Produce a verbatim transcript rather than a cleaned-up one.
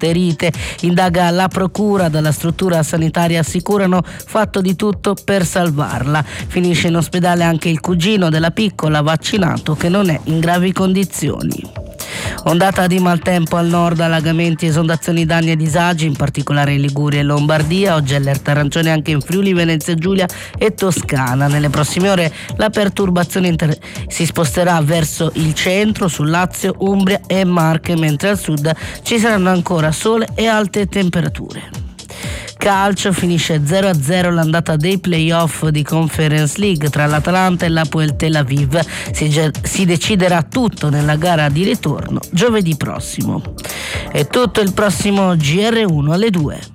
ferite. Indaga la procura, dalla struttura sanitaria assicurano fatto di tutto per salvarla. Finisce in ospedale anche il cugino della piccola, vaccinato, che non è in gravi condizioni. Ondata di maltempo al nord, allagamenti, esondazioni, danni e disagi, in particolare in Liguria e Lombardia. Oggi allerta arancione anche in Friuli, Venezia Giulia e Toscana. Nelle prossime ore la perturbazione inter- si sposterà verso il centro, sul Lazio, Umbria e Marche, mentre al sud ci saranno ancora sole e alte temperature. Calcio, finisce zero a zero l'andata dei playoff di Conference League tra l'Atalanta e l'Hapoel Tel Aviv. Si, ge- si deciderà tutto nella gara di ritorno giovedì prossimo. È tutto, il prossimo G R uno alle due.